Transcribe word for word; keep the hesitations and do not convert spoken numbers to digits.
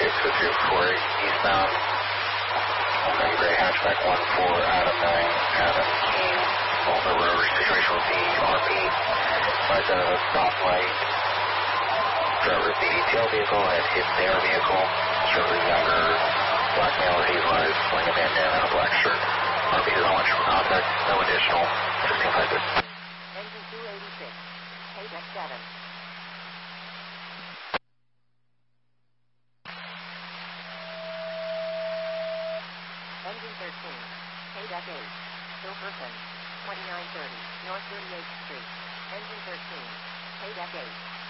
eight six zero four eight eastbound. Okay, gray hatchback one four Adam nine Adam King. Over road situation will be R P by the stoplight. Driver of the tail vehicle had hit their vehicle. Driver younger, black male or hazel eyes, wearing a bandana and a black shirt. R P does not watch from contact, no additional. sixteen five six. Engine two eighty-six. Paydeck seven. Engine thirteen. Paydeck eight. Hilferson. twenty-nine thirty. North thirty-eighth Street. Engine thirteen. Paydeck eight.